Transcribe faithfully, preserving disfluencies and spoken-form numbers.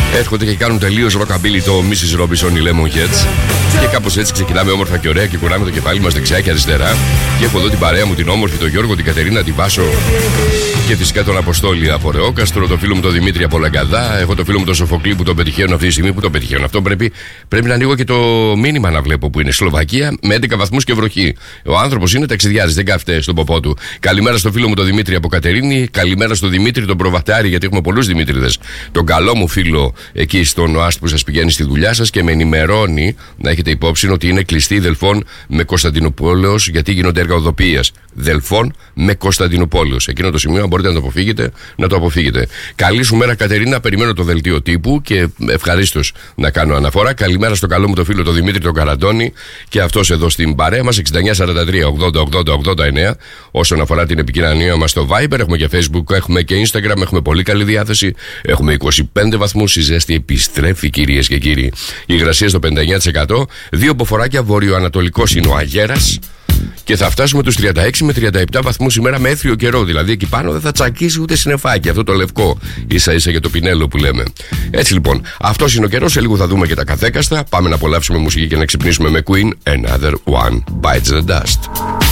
έρχονται και κάνουν τελείως rockabilly το μίσις Robinson οι Lemonheads. Και κάπως έτσι ξεκινάμε όμορφα και ωραία και κουράμε το κεφάλι μας δεξιά και αριστερά. Και έχω εδώ την παρέα μου την όμορφη, τον Γιώργο, την Κατερίνα, την Βάσο και φυσικά τον Αποστόλη από Ρεόκαστρο, το φίλο μου τον Δημήτρη από Λαγκαδά. Έχω το φίλο μου τον Σοφοκλή που τον πετυχαίνω αυτή τη στιγμή. Που τον πετυχαίνω. Αυτό πρέπει, πρέπει να ανοίγω και το μήνυμα να βλέπω που είναι. Σλοβακία με έντεκα βαθμούς και βροχή. Ο άνθρωπος είναι ταξιδιάρης, δεν κάθεται στον ποπό του. Καλημέρα στο φίλο μου τον Δημήτρη από Κατερίνη. Καλημέρα στο Δημήτρη τον Προβατάρη, γιατί έχουμε πολλούς Δημήτριδες. Τον καλό μου φίλο εκεί στον ΟΑΣΤ που σας πηγαίνει στη δουλειά σας και με ενημερώνει να έχετε υπόψη ότι είναι κλειστή Δελφών με Κωνσταντινούπολεως γιατί γίνονται έργα οδοποιίας. Δελφών με Κωνσταντινούπολεως. Εκείνο το σημείο, αν μπορείτε να το αποφύγετε, να το αποφύγετε. Καλή σου μέρα, Κατερίνα. Περιμένω το δελτίο τύπου και ευχαρίστως να κάνω αναφορά. Καλημέρα στο καλό μου το φίλο τον Δημήτρη τον Καραντώνη και αυτός εδώ στην παρέα μας εξήντα εννιά σαράντα τρία ογδόντα ογδόντα ογδόντα εννέα. Όσον αφορά την επικοινωνία μας στο Viber, έχουμε και Facebook, έχουμε και Instagram, έχουμε πολύ καλή διάθεση. Έχουμε είκοσι πέντε βαθμούς. Η ζέστη επιστρέφει, κυρίες και κύριοι. Η υγρασία στο πενήντα εννέα τοις εκατό. Δύο ποφοράκια βορειοανατολικός είναι ο αγέρας. Και θα φτάσουμε τους τριάντα έξι με τριάντα επτά βαθμούς ημέρα με έθριο καιρό. Δηλαδή εκεί πάνω δεν θα τσακίσει ούτε συννεφάκι. Αυτό το λευκό. Ίσα ίσα για το πινέλο που λέμε. Έτσι λοιπόν, αυτός είναι ο καιρός. Σε λίγο θα δούμε και τα καθέκαστα. Πάμε να απολαύσουμε μουσική και να ξυπνήσουμε με Queen. Another one bites the dust.